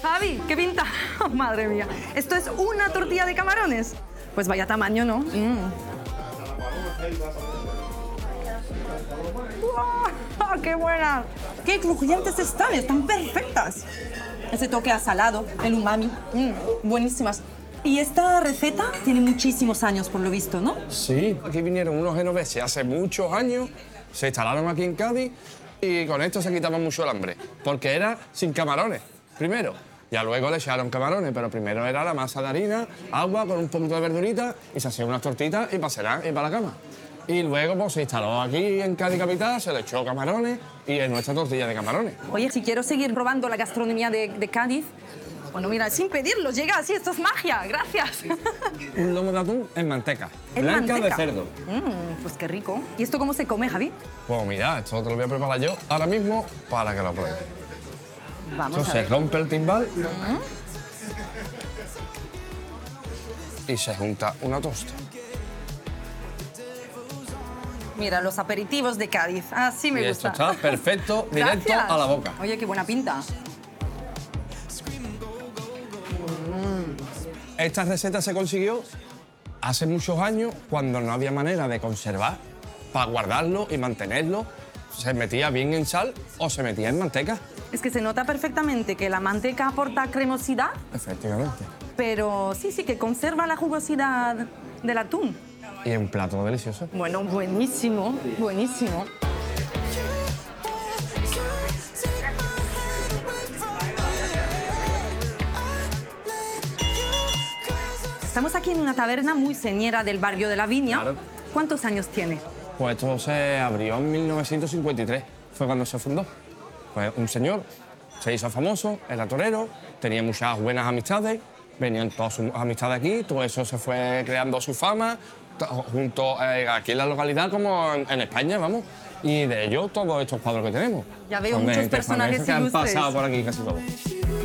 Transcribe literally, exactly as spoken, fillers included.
Javi, ¿qué pinta? Oh, madre mía. ¿Esto es una tortilla de camarones? Pues vaya tamaño, ¿no? Mm. ¡Wow! ¡Qué buenas! ¡Qué crujientes están! Están perfectas. Ese toque a salado, el umami. Mm, buenísimas. Y esta receta tiene muchísimos años, por lo visto, ¿no? Sí, aquí vinieron unos genoveses hace muchos años, se instalaron aquí en Cádiz y con esto se quitaban mucho el hambre, porque era sin camarones, primero. Ya luego le echaron camarones, pero primero era la masa de harina, agua con un poquito de verdurita y se hacían unas tortitas y para cenar y para la cama. Y luego pues, se instaló aquí en Cádiz capital, se le echó camarones y es nuestra tortilla de camarones. Oye, si quiero seguir probando la gastronomía de, de Cádiz, bueno, mira, sin pedirlo, llega así, esto es magia, gracias. Un lomo de atún en manteca, ¿En blanca manteca? de cerdo. Mm, pues qué rico. ¿Y esto cómo se come, Javi? Pues mira, esto te lo voy a preparar yo ahora mismo para que lo pruebes. Vamos Esto a se ver. rompe el timbal y se junta una tosta. Mira, los aperitivos de Cádiz. Así me Y esto gusta. está perfecto, directo Gracias. a la boca. Oye, qué buena pinta. Esta receta se consiguió hace muchos años cuando no había manera de conservar para guardarlo y mantenerlo. Se metía bien en sal o se metía en manteca. Es que se nota perfectamente que la manteca aporta cremosidad, Efectivamente. pero sí, sí, que conserva la jugosidad del atún. Y un plato delicioso. Bueno, buenísimo, buenísimo. Estamos aquí en una taberna muy señera del barrio de La Viña. Claro. ¿Cuántos años tiene? Pues esto se abrió en mil novecientos cincuenta y tres, fue cuando se fundó. Pues un señor se hizo famoso, era torero, tenía muchas buenas amistades, venían todas sus amistades aquí, todo eso se fue creando su fama, to- junto eh, aquí en la localidad como en, en España, vamos. Y de ellos todos estos cuadros que tenemos. Ya veo Son de muchos gente personajes famosa que han ilustres. pasado por aquí casi todos.